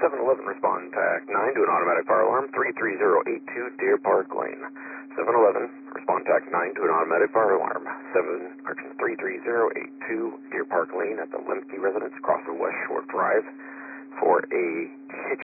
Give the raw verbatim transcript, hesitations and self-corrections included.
seven eleven, respond TAC nine to an automatic fire alarm, three three zero eight two Deer Park Lane. seven eleven, respond TAC nine to an automatic fire alarm, seven, three three zero eight two Deer Park Lane at the Lemke residence across the West Shore Drive for a